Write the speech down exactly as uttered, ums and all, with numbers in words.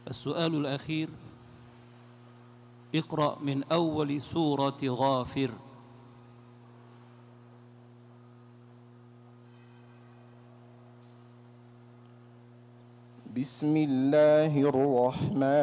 السؤال الأخير: اقرأ من أول سورة غافر. بسم الله الرحمن